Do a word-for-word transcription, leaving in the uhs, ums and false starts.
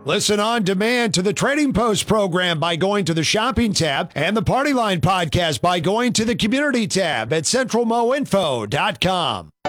Listen on demand to the Trading Post program by going to the shopping tab and the Party Line podcast by going to the community tab at central mo info dot com.